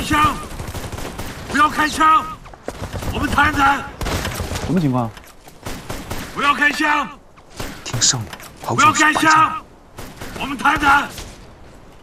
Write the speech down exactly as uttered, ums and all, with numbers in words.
枪！不要开枪！我们谈谈。 什么情况？ 不要开枪！ 听声音， 不要开枪！我们谈谈。